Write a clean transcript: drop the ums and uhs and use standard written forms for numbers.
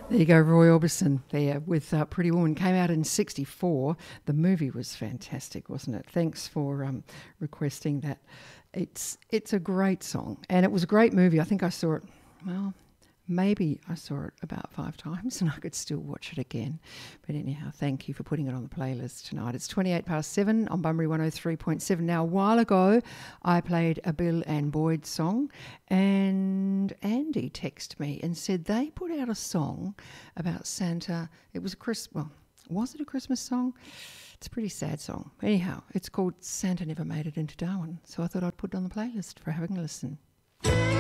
There you go, Roy Orbison there with Pretty Woman. Came out in '64. The movie was fantastic, wasn't it? Thanks for requesting that. It's a great song, and it was a great movie. I think I saw it, well, maybe I saw it about 5 times and I could still watch it again. But anyhow, thank you for putting it on the playlist tonight. It's 7:28 on Bunbury 103.7. Now, a while ago, I played a Bill and Boyd song, and Andy texted me and said they put out a song about Santa. It was was it a Christmas song? It's a pretty sad song. Anyhow, it's called Santa Never Made It into Darwin. So I thought I'd put it on the playlist for having a listen.